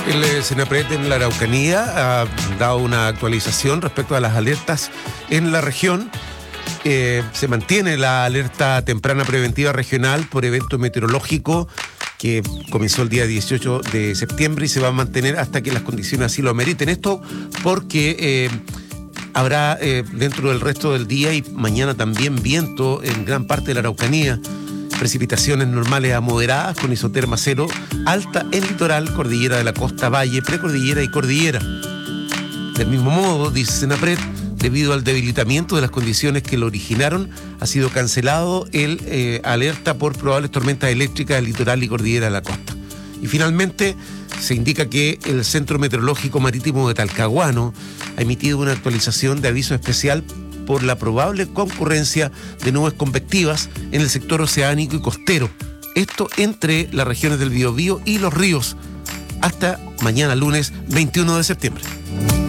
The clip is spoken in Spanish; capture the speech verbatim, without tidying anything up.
El eh, Senapred en la Araucanía ha dado una actualización respecto a las alertas en la región. Eh, se mantiene la alerta temprana preventiva regional por evento meteorológico que comenzó el día dieciocho de septiembre y se va a mantener hasta que las condiciones así lo ameriten. Esto porque eh, habrá eh, dentro del resto del día y mañana también viento en gran parte de la Araucanía. Precipitaciones normales a moderadas con isoterma cero, alta en litoral, cordillera de la costa, valle, precordillera y cordillera. Del mismo modo, dice Senapred, debido al debilitamiento de las condiciones que lo originaron, ha sido cancelado el eh, alerta por probables tormentas eléctricas del litoral y cordillera de la costa. Y finalmente, se indica que el Centro Meteorológico Marítimo de Talcahuano ha emitido una actualización de aviso especial por la probable concurrencia de nubes convectivas en el sector oceánico y costero. Esto entre las regiones del Biobío y los ríos hasta mañana lunes veintiuno de septiembre.